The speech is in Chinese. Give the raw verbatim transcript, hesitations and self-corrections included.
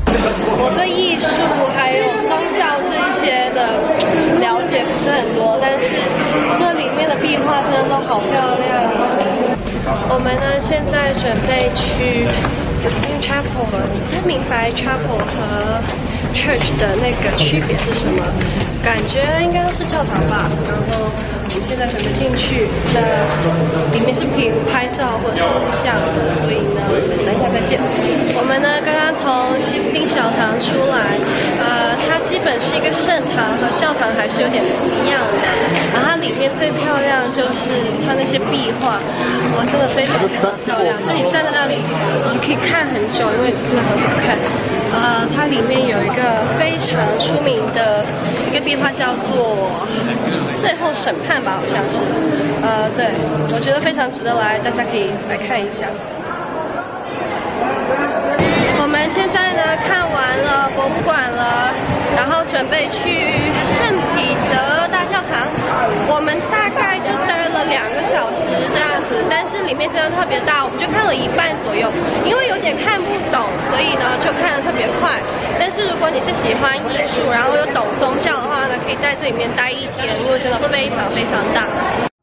我对艺术还有宗教这一些的了解不是很多，但是这里面的壁画真的都好漂亮。我们呢现在准备去 Sistine Chapel， 你在明白 Chapel 和 Church 的那个区别是什么？感觉应该都是教堂吧。然后我们现在准备进去，那里面是可以拍照或者是录像的，所以呢，我们等一下再见。我们呢刚刚从西斯汀小堂出来，呃，它基本是一个圣堂，和教堂还是有点不一样的。然后它里面最漂亮就是它那些壁画，哇，真的非常非常漂亮。就你站在那里，你可以看很久，因为真的很好看。呃，它里面有一个非常出名的一个壁画，叫做《最后审判》吧，好像是。呃，对，我觉得非常值得来，大家可以来看一下。我们现在呢看完了博物馆了，然后准备去圣彼得大教堂。我们大概就待了两个小时这样子，但是里面真的特别大，我们就看了一半左右，因为有点看不懂，所以呢就看得特别快。但是如果你是喜欢艺术，然后又懂宗教的话呢，可以在这里面待一天，因为真的非常非常大。